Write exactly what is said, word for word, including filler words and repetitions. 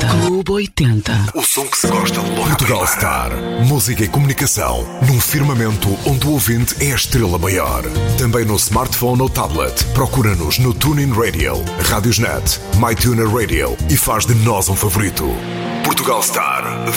Clube oitenta. O som que se gosta logo. Portugal Star. Música e comunicação num firmamento onde o ouvinte é a estrela maior. Também no smartphone ou tablet. Procura-nos no TuneIn Radio, Radiosnet, MyTuner Radio e faz de nós um favorito. Portugal Star.